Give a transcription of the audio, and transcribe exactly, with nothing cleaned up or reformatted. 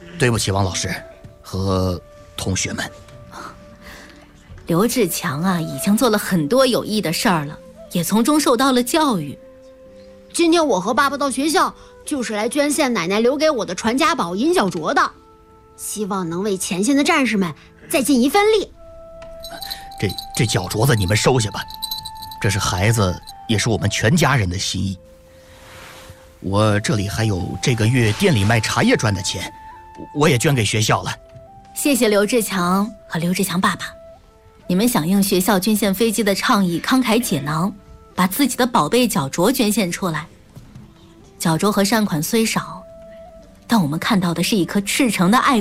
对不起，王老师和同学们。 刘志强啊，已经做了很多有益的事儿了，也从中受到了教育。 今天我和爸爸到学校，就是来捐献奶奶留给我的传家宝银角镯的，希望能为前线的战士们再尽一份力。 这这角镯子你们收下吧，这是孩子，也是我们全家人的心意。我这里还有这个月店里卖茶叶赚的钱，我也捐给学校了。 谢谢刘志强和刘志强爸爸，你们响应学校捐献飞机的倡议，慷慨解囊，把自己的宝贝角镯捐献出来。角镯和善款虽少，但我们看到的是一颗赤诚的爱